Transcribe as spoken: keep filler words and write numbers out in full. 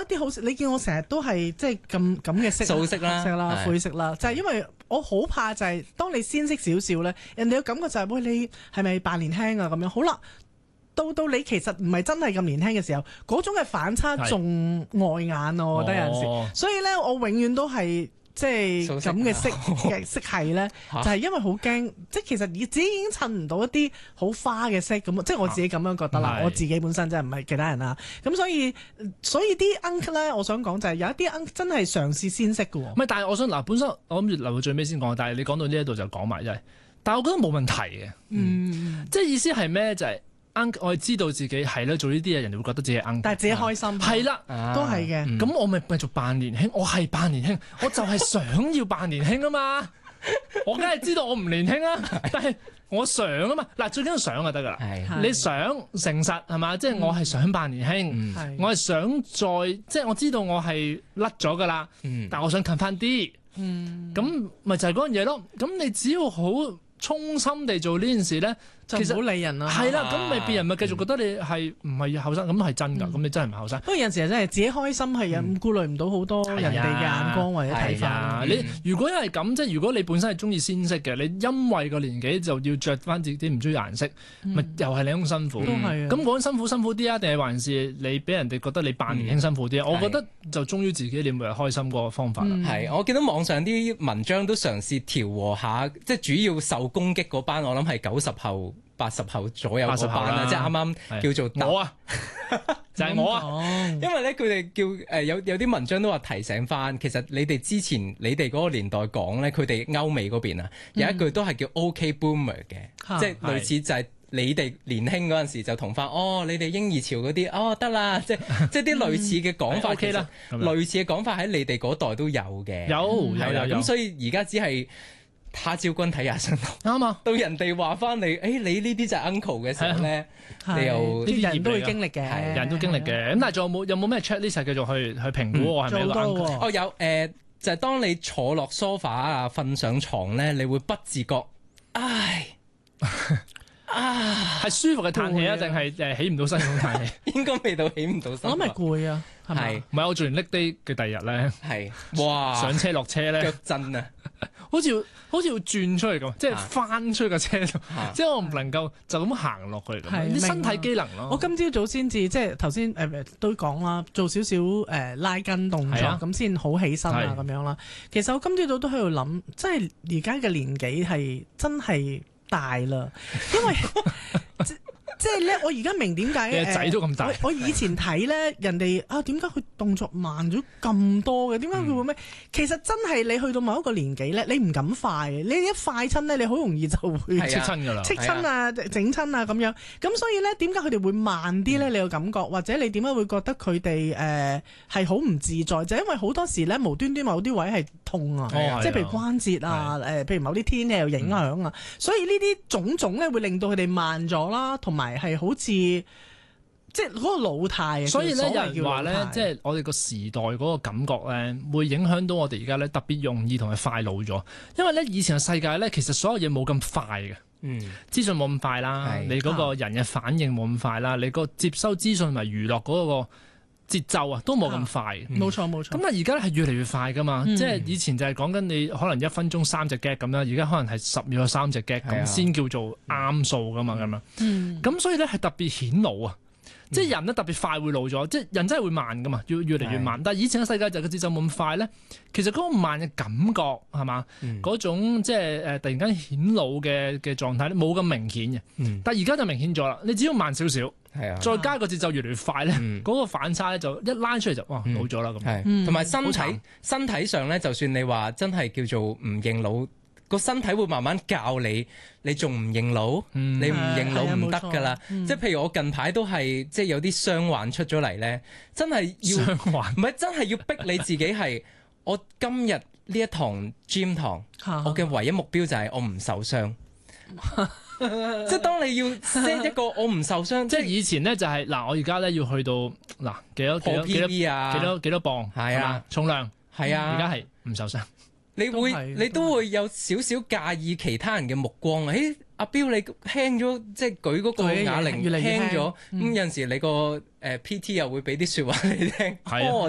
啲好色，你見我成日都係即係咁咁嘅色素色啦色啦、灰色啦，就係因為我好怕就係當你鮮色少少咧，人哋嘅感覺就係喂，你係咪扮年輕啊咁樣？好啦。到到你其實唔係真係咁年輕嘅時候，嗰種嘅反差仲礙眼咯，我覺得有陣時。 哦、 所以咧，我永遠都係即係咁嘅色嘅色系咧，就係因為好驚，即係其實自己已經襯唔到一啲好花嘅色咁，即係我自己咁樣覺得啦。啊、我自己本身真係唔係其他人啦。咁所以所以啲 uncle 咧，我想講就係有一啲 uncle 真係嘗試鮮色嘅喎。 唔係，但係我想嗱，本身我諗住留到最尾先講，但係你講到呢一度就講埋真係。但係我覺得冇問題嘅，嗯，即係意思係咩？就係、是。我係知道自己係咧做呢啲嘢，人哋會覺得自己係， 但係自己開心係啦， 都係嘅。 咁我咪繼續扮年輕，我係扮年輕，我就係想要扮年輕啊嘛。我梗係知道我唔年輕啊，但係我想啊嘛。嗱，最緊要想就得噶啦。你想誠實係嘛？即係我係想扮年輕，我係想再即係我知道我係甩咗噶啦，但我想近翻啲。咁咪就係嗰樣嘢咯。咁你只要好衷心地做呢件事咧。 其實唔好理人啦， 係啦，咁咪別人咪繼續覺得你係唔係後生，咁係真㗎，咁、嗯、你真係唔係後生。不過有陣時真係自己開心係啊，顧慮唔到好多人哋嘅眼光或者睇法。 你如果係咁，即係如果你本身係中意鮮色嘅，你因為個年紀就要着翻自己唔中意顏色，咪、嗯、又係你咁辛苦。咁嗰種辛苦辛苦啲啊，定係還是你俾人哋覺得你扮年輕辛苦啲啊？嗯、我覺得就忠於自己，你每日開心嗰個方法啦。 係、嗯，我見到網上啲文章都嘗試調和下，即係主要受攻擊嗰班，我諗係九十後。八十後左右嗰班啦，即係啱啱叫做我啊，就係我啊， 因為咧佢哋叫誒、呃、有有啲文章都話提醒翻，其實你哋之前你哋嗰個年代講咧，佢哋歐美嗰邊啊有一句都係叫 OK Boomer 嘅，嗯、即係類似就係你哋年輕嗰陣時就同翻哦，你哋嬰兒潮嗰啲哦得啦，即係即係啲類似嘅講法，其實類似嘅講法喺你哋嗰代都有嘅， 有有有有， 咁所以而家只係。他朝君睇下身啱啊！ 到人哋話翻你，誒、哎、你呢啲就係 uncle 嘅時候咧， 啊、 你又啲人都會經歷嘅， 人都經歷嘅。咁但係仲有冇有冇咩 checklist 繼續去去評估我係咪一個 uncle？ 哦有誒、呃，就係、是、當你坐落 sofa 啊，瞓上床咧，你會不自覺，唉。啊， 係舒服嘅嘆氣啊，定係誒起唔到身咁嘆氣？ 應該未到起唔到身。 我諗係攰啊，係咪？ 唔係我做完 leg day 嘅第二日咧， 係哇上車落車咧， 腳震啊， 好似好似要轉出去咁，即係翻出個車度，即係我唔能夠就咁行落去咁。啲身體機能咯。 我今朝早先至即係頭先誒都講啦，做少少誒拉筋動作咁先好起身啊咁樣啦。其實我今朝早都喺度諗，即係而家嘅年紀係真係。大啦，因為即即係咧，我而家明點解誒仔都咁大。 我，我以前睇咧，人哋啊點解佢動作慢咗咁多嘅？點解佢會咩？嗯、其實真係你去到某一個年紀咧，你唔敢快，你一快親咧，你好容易就會戚親㗎啦， 戚親啊、整親啊咁樣。咁所以咧，點解佢哋會慢啲咧？嗯、你個感覺，或者你點解會覺得佢哋誒係好唔自在？就因為好多時咧，無端端某啲位係痛啊，哦、即係譬如關節啊，誒、呃，譬如某啲天氣有影響啊，嗯、所以呢啲種種咧會令到佢哋慢咗啦，同埋係好似即係嗰個老態。 所以咧，有人話咧，即係我哋個時代嗰個感覺咧，會影響到我哋而家咧特別容易同佢快老咗。因為咧以前嘅世界咧，其實所有嘢冇咁快嘅，嗯，資訊冇咁快啦，是你嗰個人嘅反應冇咁快啦，啊、你個接收資訊同埋娛樂嗰個節奏啊，都冇咁快。 冇錯冇錯。咁但而家咧係越嚟越快噶嘛，嗯、即係以前就係講緊你可能一分鐘三隻 gag 咁啦，而家可能係十秒有三隻 gag 咁先叫做啱數噶嘛咁樣。咁、嗯、所以咧係特別顯老啊，嗯、即係人咧特別快會老咗，即係人真係會慢噶嘛，越越嚟越慢。是但係以前嘅世界就個節奏冇咁快咧，其實嗰個慢嘅感覺係嘛，嗰、嗯、種即係誒突然間顯老嘅嘅狀態咧冇咁明顯嘅。嗯、但係而家就明顯咗啦，你只要慢少少。係啊，再加個節奏越嚟越快咧，嗰、嗯、個反差咧就一拉出嚟就哇老咗啦咁。 係，同埋身體身體上咧，就算你話真係叫做唔認老，個身體會慢慢教你，你仲唔認老？嗯、你唔認老唔得噶啦。嗯、即係譬如我近排都係即係有啲傷患出咗嚟咧，真係要傷患，唔係真係要逼你自己係我今日呢一堂 gym 堂，我嘅唯一目標就係我唔受傷。即係當你要 set 一個我唔受傷，即係以前咧就係、是、嗱，我而家咧要去到嗱幾多幾多幾多幾多幾多磅係啊重量係啊，而家係唔受傷。你會你都會有少少介意其他人嘅目光啊！誒，阿彪你輕咗，即係舉嗰個啞鈴輕咗，咁有陣時你個誒 P T 又會俾啲説話你聽。